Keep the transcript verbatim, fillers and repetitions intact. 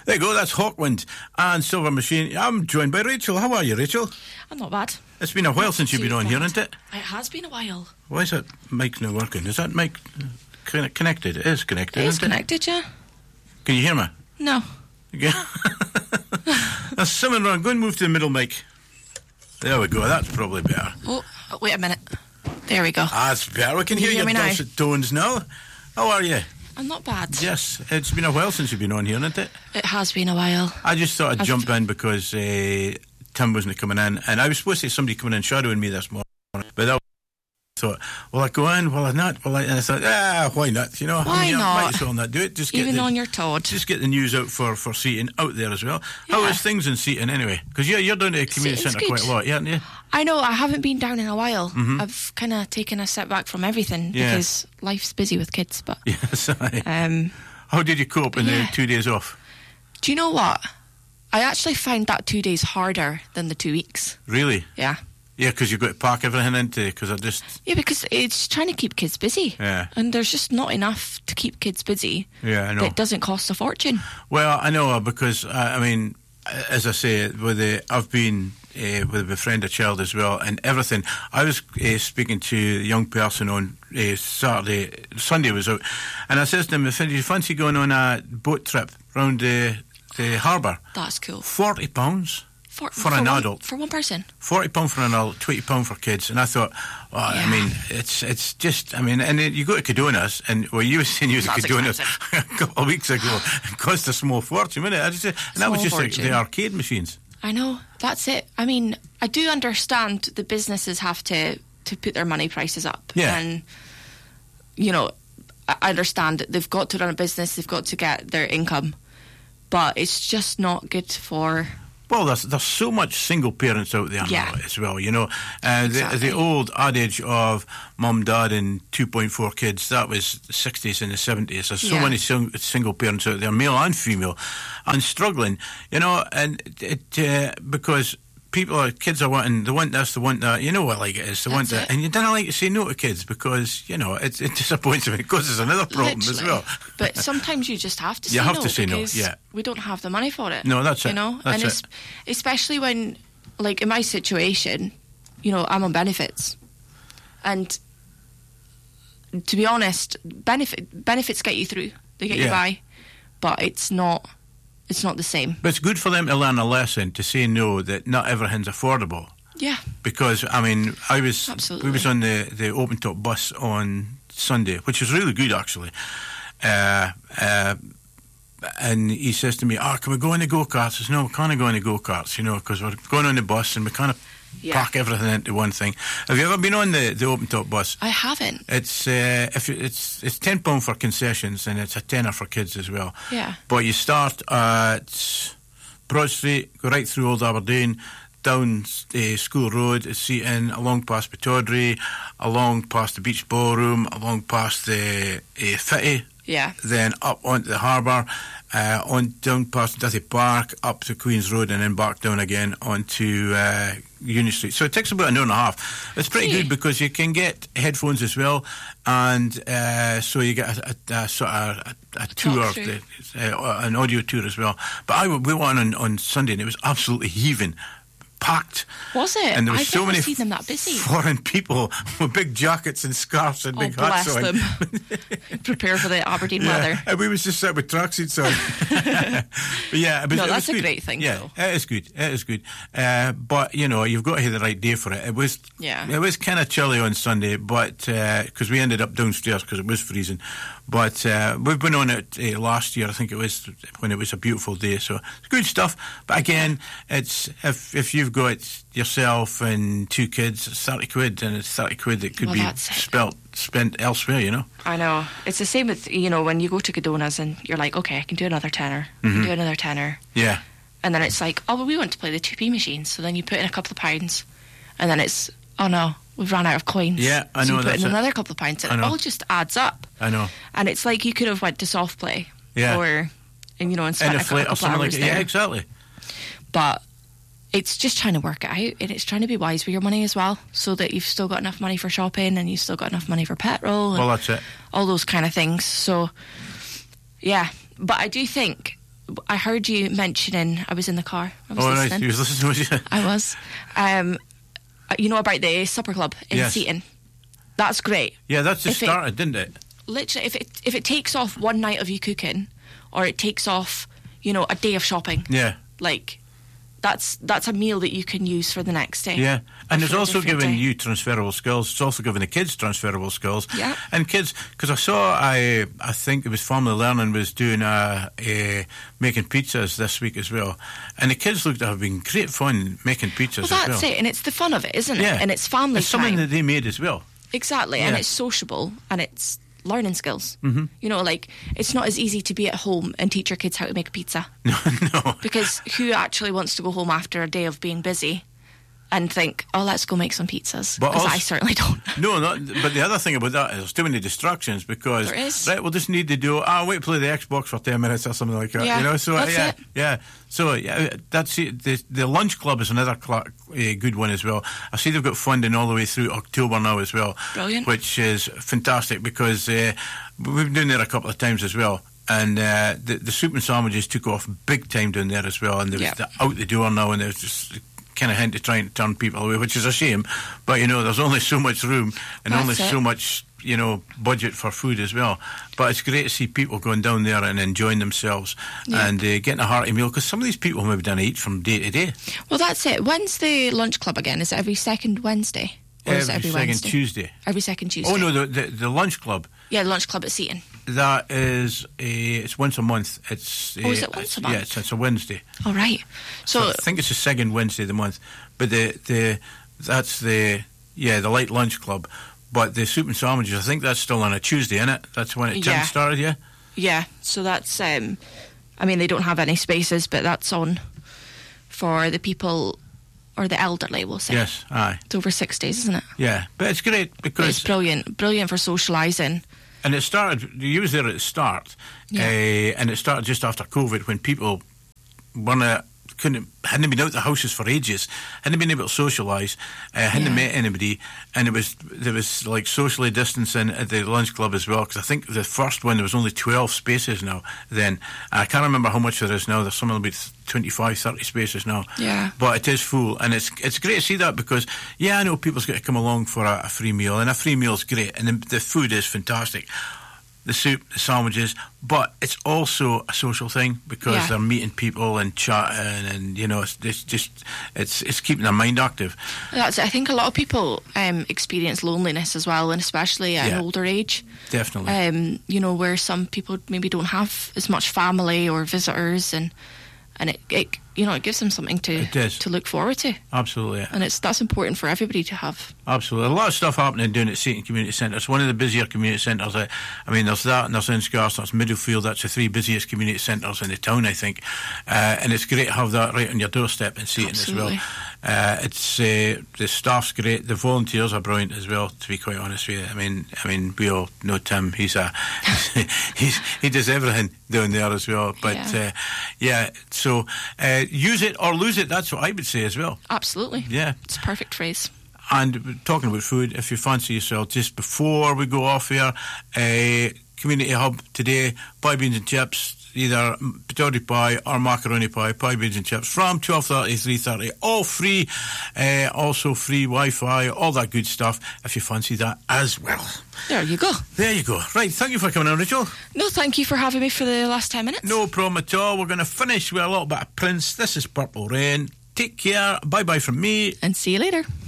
There you go, that's Hawkwind and Silver Machine. I'm joined by Rachel. How are you, Rachel? I'm not bad. It's been a while since you've been on bad. here, isn't it? It has been a while. Why is that mic not working? Is that mic con- connected? It is connected, It is isn't connected, yeah. it? Can you hear me? No. Yeah. There's something wrong. Go and move to the middle mic. There we go, that's probably better. Oh, wait a minute. There we go. Ah, that's better. We can, Can you hear hear your me now? dulcet tones now. How are you? I'm not bad. Yes, it's been a while since you've been on here, isn't it? It has been a while. I just thought I'd I've jump in because uh, Tim wasn't coming in, and I was supposed to have somebody coming in shadowing me this morning, but I thought, will I go in? Will I not? Will I? And I thought, ah, why not? You know, Why I mean, not? I might as well not do it. Just get Even the, on your Todd. just get the news out for for Seaton out there as well. How Yeah. is things in Seaton anyway? Because you're you're down to the community Seaton's centre quite good. a lot, yeah, aren't you? I know, I haven't been down in a while. Mhm. I've kind of taken a step back from everything Yeah. because life's busy with kids. But Yes. aye. um, How did you cope in yeah. the two days off? do you know what? I actually found that two days harder than the two weeks. Really? Yeah. Yeah, because you've got to pack everything into. Because I just Yeah, because it's trying to keep kids busy. yeah And there's just not enough to keep kids busy yeah I know. that doesn't cost a fortune. Well, I know because uh, I mean, as I say, with the I've been uh, with a befriended child as well, and everything. I was uh, speaking to a young person on uh, Saturday, Sunday was out, and I says to him, "I said, do you fancy going on a boat trip round the the harbour? That's cool. Forty pounds." For, For an one, adult. For one person. Forty pound for an adult, twenty pound for kids, and I thought, well, I Yeah. mean, it's it's just, I mean, and then you go to Cadonas, and well, you were saying you was at That's Cadonas a couple of weeks ago, it cost a small fortune, wasn't it? I just, and that was Small just like fortune. the arcade machines. I know. That's it. I mean, I do understand the businesses have to, to put their money prices up. Yeah. And, you know, I I understand that they've got to run a business, they've got to get their income. But it's just not good for... Well, there's there's so much single parents out there Yeah. now as well, you know. Uh, Exactly. the, the old adage of mum, dad, and two point four kids, that was the sixties and the seventies. There's so Yeah. many sing, single parents out there, male and female, and struggling, you know, and it uh, because people are, kids are wanting, they want this, they want that, you know what like it is, they want That's that. it. And you don't like to say no to kids because, you know, it, it disappoints them. It causes another problem as Literally. well. But sometimes you just have to say You no. have to say no, because yeah. we don't have the money for it. No, that's you it. know? That's and it's, it. especially when, like, in my situation, you know, I'm on benefits. And to be honest, benefit benefits get you through. They get Yeah. you by. But it's not it's not the same. But it's good for them to learn a lesson, to say no, that not everything's affordable. Yeah. Because, I mean, I was Absolutely. we was on the, the open top bus on Sunday, which was really good, actually. Uh, uh, and he says to me, oh, can we go in the go-karts? I says, no, we can't go in the go-karts, you know, because we're going on the bus and we kind of Yeah. pack everything into one thing. Have you ever been on the, the open top bus? I haven't. It's uh, if you, it's it's ten pound for concessions and it's a tenner for kids as well. Yeah. But you start at Broad Street, go right through Old Aberdeen, down uh, School Road, Seaton, along past Pataudry, along past the Beach Ballroom, along past the uh, Fitty, Yeah. then up onto the harbour, uh, on down past Duthie Park, up to Queen's Road, and then back down again onto uh, Union Street. So it takes about an hour and a half. It's pretty See. good because you can get headphones as well, and uh, so you get a, a, a sort of a, a tour, of through. the, uh, an audio tour as well. But I we went on on Sunday, and it was absolutely heaving. Packed. Was it? And there was I've so never many seen them that busy. foreign people with big jackets and scarves and Oh, big hats bless on. them. Prepare for the Aberdeen Yeah, weather. and we was just sat with tracksuits on. But yeah, it was, No, it that's was a good. great thing, Yeah, though. it is good. It is good. Uh, but you know, you've got to have the right day for it. It was, Yeah. it was kind of chilly on Sunday, but because we ended up downstairs because it was freezing. But uh, we've been on it uh, last year. I think it was when it was a beautiful day. So it's good stuff. But again, it's if if you've got yourself and two kids, it's thirty quid, and it's thirty quid that could Well, be that's it. spelt spent elsewhere. You know. I know. It's the same with, you know, when you go to Cadonas and you're like, okay, I can do another tenner. I Mm-hmm. can do another tenner. Yeah. And then it's like, oh, well, we want to play the two p machines. So then you put in a couple of pounds. And then it's, oh no, we've run out of coins. Yeah, I so know, you put that's in it. another couple of pounds. And I it know. all just adds up. I know. And it's like you could have went to soft play. Yeah. Or, and, you know, and spent And a a flight couple or something like hours that. there. Yeah, exactly. But it's just trying to work it out, and it's trying to be wise with your money as well, so that you've still got enough money for shopping and you've still got enough money for petrol and Well, that's it. all those kind of things. So, yeah. But I do think I heard you mentioning, I was in the car. I was Oh, listening. right. You was listening, was you? I was. Um, you know about the supper club in Yes. Seaton? That's great. Yeah, that's just If it- started, didn't it? Literally, if it if it takes off one night of you cooking, or it takes off, you know, a day of shopping, Yeah. like that's that's a meal that you can use for the next day. Yeah, and it's for a also different giving day. you transferable skills. It's also giving the kids transferable skills. Yeah. And kids, because I saw, I I think it was Family Learning was doing a, a making pizzas this week as well, and the kids looked to have been great fun making pizzas Well, as that's well. it, and it's the fun of it, isn't it? Yeah, And it's family It's something time. that they made as well. Exactly, and Yeah. it's sociable, and it's learning skills. Mm-hmm. You know, like, it's not as easy to be at home and teach your kids how to make a pizza. No, no. Because who actually wants to go home after a day of being busy and think, oh, let's go make some pizzas? But Because I also- certainly don't. No, not, but the other thing about that is there's too many distractions because There is. right, we'll just need to do ah wait play the Xbox for ten minutes or something like that. Yeah, you know, so that's yeah, it. yeah. So yeah, that's it. The, the lunch club is another cl- uh, good one as well. I see they've got funding all the way through October now as well, Brilliant. which is fantastic because uh, we've been down there a couple of times as well. And uh, the, the soup and sandwiches took off big time down there as well, and they're Yeah. out the door now, and there's just kind of hint to trying to turn people away, which is a shame. But you know, there's only so much room and That's only it. so much, you know, budget for food as well. But it's great to see people going down there and enjoying themselves Yeah. and uh, getting a hearty meal, because some of these people maybe don't eat from day to day. Well, that's it. When's the lunch club again? Is it every second Wednesday? Or is it every second Wednesday? Tuesday. Every second Tuesday. Oh no, the, the the lunch club. Yeah, the lunch club at Seaton. That is a, it's once a month. It's uh, Oh, is it once it's- a month? Yeah, it's, it's a Wednesday. All right. So So, I think it's the second Wednesday of the month. But the the that's the yeah the light lunch club. But the soup and sandwiches, I think that's still on a Tuesday, isn't it? That's when it Yeah. started, yeah. yeah, so that's, um, I mean, they don't have any spaces, but that's on for the people, or the elderly, we'll say. Yes, aye, It's over six days, isn't it? yeah. But it's great But because it's brilliant. Brilliant for socialising. and it started. You was there at the start, Yeah. uh, and it started just after COVID when people weren't couldn't hadn't been out the houses for ages, hadn't been able to socialise, uh, hadn't Yeah. met anybody, and it was there was like socially distancing at the lunch club as well. Because I think the first one there was only twelve spaces now. Then I can't remember how much there is now. There's something about twenty-five, thirty spaces now. Yeah. But it is full, and it's it's great to see that because yeah, I know people's got to come along for a, a free meal, and a free meal's great, and the, the food is fantastic. The soup, the sandwiches, but it's also a social thing because Yeah. they're meeting people and chatting, and you know, it's, it's just it's it's keeping their mind active. That's it. I think a lot of people um, experience loneliness as well, and especially at Yeah. an older age. Definitely, Um, you know, where some people maybe don't have as much family or visitors, and and it, it you know, it gives them something to It does. to look forward to, absolutely, and it's that's important for everybody to have. absolutely. A lot of stuff happening down at Seaton Community Centre. It's one of the busier community centres. I, I mean, there's that, and there's Innscarth, there's Middlefield. That's the three busiest community centres in the town, I think. Uh, and it's great to have that right on your doorstep in Seaton as well. Absolutely. Uh, it's uh, the staff's great. The volunteers are brilliant as well. To be quite honest with you, I mean, I mean, we all know Tim. He's a he's he does everything down there as well. But Yeah. uh, yeah, so uh, use it or lose it. That's what I would say as well. Absolutely, Yeah. it's a perfect phrase. And talking about food, if you fancy yourself, just before we go off here, uh, Community Hub today, pie, beans and chips, either potato pie or macaroni pie, pie, beans and chips, from twelve thirty to three thirty, all free, uh, also free Wi-Fi, all that good stuff, if you fancy that as well. There you go. There you go. Right, thank you for coming on, Rachel. No, thank you for having me for the last ten minutes. No problem at all. We're going to finish with a little bit of Prince. This is Purple Rain. Take care. Bye-bye from me. And see you later.